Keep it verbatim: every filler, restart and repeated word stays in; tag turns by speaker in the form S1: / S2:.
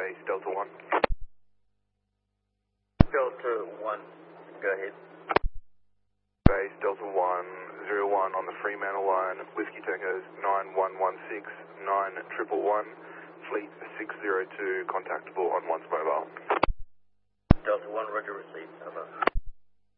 S1: Base Delta one.
S2: Delta one, go ahead.
S1: Base Delta one, zero one on the Fremantle line, Whiskey Tango's nine one one six, nine one one one, Fleet six zero two, contactable on one's mobile.
S2: Delta one, roger, receive, over.